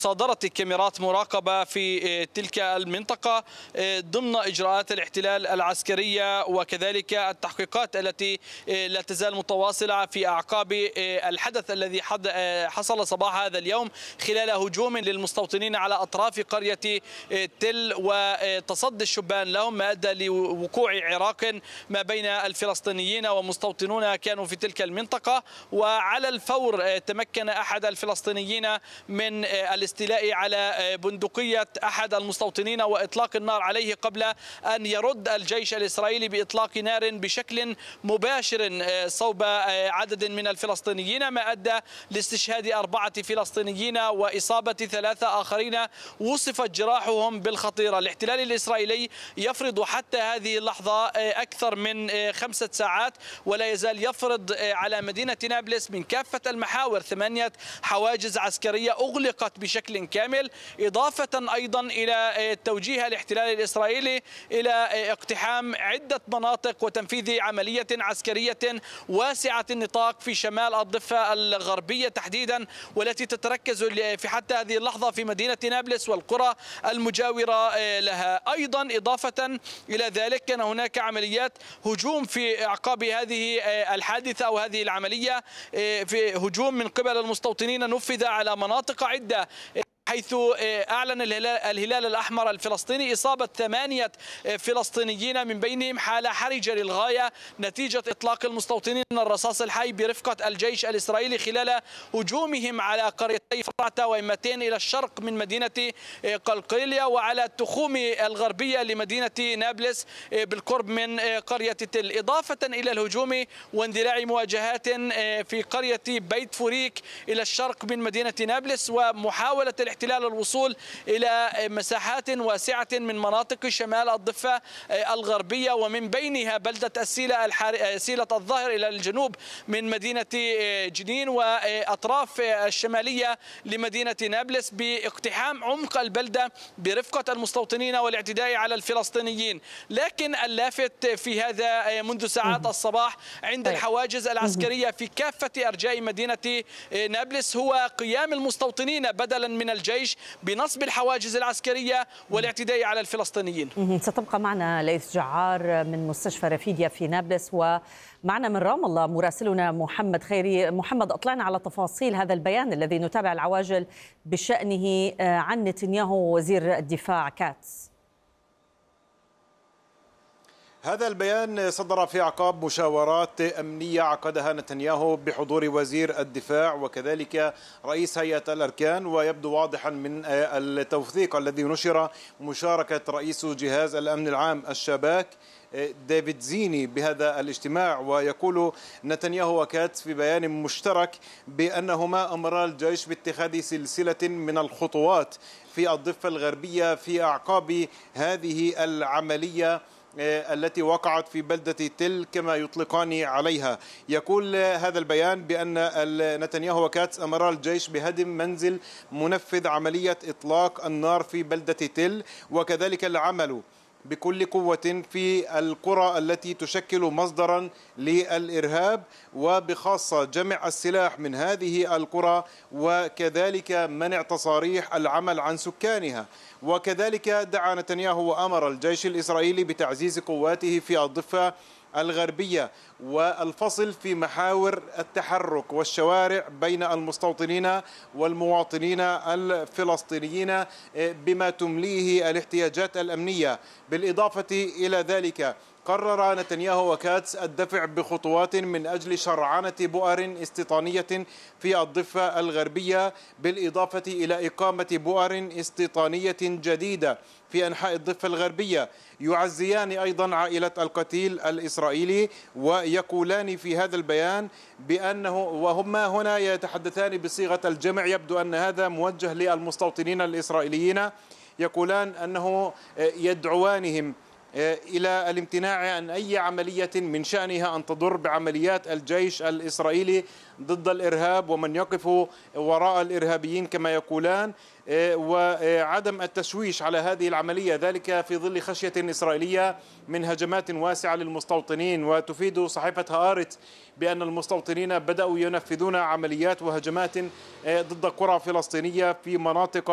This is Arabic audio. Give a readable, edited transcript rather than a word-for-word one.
صادرت كاميرات مراقبة في تلك المنطقة ضمن إجراءات الاحتلال العسكرية وكذلك التحقيقات التي لا تزال متواصلة في أعقاب الحدث الذي حصل صباح هذا اليوم خلال هجوم للمستوطنين على أطراف قرية تل وتصدي الشبان لهم، ما أدى لوقوع عراق ما بين الفلسطينيين ومستوطنون كانوا في تلك المنطقة. وعلى الفور تمكن أحد الفلسطينيين من الاستيلاء على بندقية أحد المستوطنين وإطلاق النار عليه قبل أن يرد الجيش الإسرائيلي بإطلاق نار بشكل مباشر صوب عدد من الفلسطينيين، ما أدى لاستشهاد 4 فلسطينيين وإصابة 3 آخرين وصفت جراحهم بالخطيرة. الاحتلال الإسرائيلي يفرض حتى هذه اللحظة أكثر من 5 ساعات ولا يزال يفرض على مدينة نابلس من كافة المحاور 8 حواجز عسكرية أغلقت بشكل كامل، إضافة أيضا إلى توجيه الاحتلال الإسرائيلي إلى اقتحام عدة مناطق وتنفيذ عملية عسكرية واسعة النطاق في شمال الضفة الغربية تحديدا، والتي تتركز في حتى هذه اللحظة في مدينة نابلس والقرى المجاورة لها. أيضا إضافة إلى ذلك كان هناك عمليات هجوم في أعقاب هذه الحادثة أو هذه العملية، في هجوم من قبل المستوطنين نفذ على مناطق عدة، حيث أعلن الهلال الأحمر الفلسطيني إصابة 8 فلسطينيين من بينهم حالة حرجة للغاية نتيجة إطلاق المستوطنين الرصاص الحي برفقة الجيش الإسرائيلي خلال هجومهم على قريتي فرعة وإمتين إلى الشرق من مدينة قلقيلية وعلى التخوم الغربية لمدينة نابلس بالقرب من قرية تل، إضافة إلى الهجوم واندلاع مواجهات في قرية بيت فوريك إلى الشرق من مدينة نابلس، ومحاولة الاحتلال الوصول إلى مساحات واسعة من مناطق شمال الضفة الغربية ومن بينها بلدة سيلة الظاهر إلى الجنوب من مدينة جنين وأطراف الشمالية لمدينة نابلس باقتحام عمق البلدة برفقة المستوطنين والاعتداء على الفلسطينيين. لكن اللافت في هذا منذ ساعات الصباح عند الحواجز العسكرية في كافة أرجاء مدينة نابلس هو قيام المستوطنين بدلا من الجيش بنصب الحواجز العسكرية والاعتداء على الفلسطينيين. ستبقى معنا ليث جعار من مستشفى رفيديا في نابلس، ومعنا من رام الله مراسلنا محمد خيري. محمد، أطلعنا على تفاصيل هذا البيان الذي نتابع العواجل بشأنه عن نتنياهو وزير الدفاع كاتس. هذا البيان صدر في أعقاب مشاورات أمنية عقدها نتنياهو بحضور وزير الدفاع وكذلك رئيس هيئة الأركان، ويبدو واضحا من التوثيق الذي نشر مشاركة رئيس جهاز الأمن العام الشباك ديفيد زيني بهذا الاجتماع. ويقول نتنياهو وكاتس في بيان مشترك بأنهما أمرا الجيش باتخاذ سلسلة من الخطوات في الضفة الغربية في أعقاب هذه العملية التي وقعت في بلدة تل كما يطلقان عليها. يقول هذا البيان بأن نتنياهو وكاتس أمر الجيش بهدم منزل منفذ عملية إطلاق النار في بلدة تل، وكذلك العمل بكل قوة في القرى التي تشكل مصدرا للإرهاب، وبخاصة جمع السلاح من هذه القرى وكذلك منع تصاريح العمل عن سكانها. وكذلك دعا نتنياهو وأمر الجيش الإسرائيلي بتعزيز قواته في الضفة الغربية والفصل في محاور التحرك والشوارع بين المستوطنين والمواطنين الفلسطينيين بما تمليه الاحتياجات الأمنية. بالإضافة إلى ذلك قرر نتنياهو وكاتس الدفع بخطوات من أجل شرعنة بؤر استيطانية في الضفة الغربية، بالإضافة إلى إقامة بؤر استيطانية جديدة في أنحاء الضفة الغربية يعزيان أيضا عائلة القتيل الإسرائيلي. ويقولان في هذا البيان بأنه وهما هنا يتحدثان بصيغة الجمع، يبدو أن هذا موجه للمستوطنين الإسرائيليين، يقولان أنه يدعوانهم إلى الامتناع عن أي عملية من شأنها أن تضر بعمليات الجيش الإسرائيلي ضد الإرهاب ومن يقف وراء الإرهابيين كما يقولان، وعدم التشويش على هذه العملية، ذلك في ظل خشية إسرائيلية من هجمات واسعة للمستوطنين. وتفيد صحيفة هآرتس بأن المستوطنين بدأوا ينفذون عمليات وهجمات ضد قرى فلسطينية في مناطق